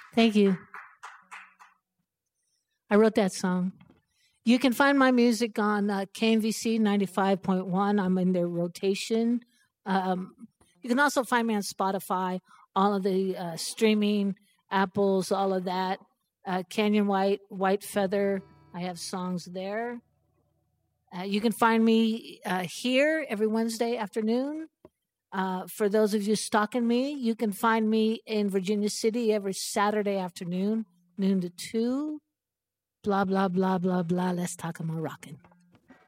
Thank you. I wrote that song. You can find my music on KNVC 95.1. I'm in their rotation. You can also find me on Spotify, all of the streaming, Apples, all of that. Canyon White Feather. I have songs there. You can find me here every Wednesday afternoon. For those of you stalking me, you can find me in Virginia City every Saturday afternoon, noon to 2. Blah, blah, blah, blah, blah. Let's talk about rocking.